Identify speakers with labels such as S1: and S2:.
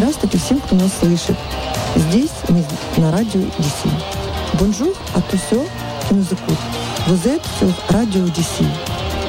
S1: Здравствуйте всем, кто нас слышит. Здесь мы на радио DC. Bonjour à tous ceux qui nous écoutent. Vous êtes sur Radio DC.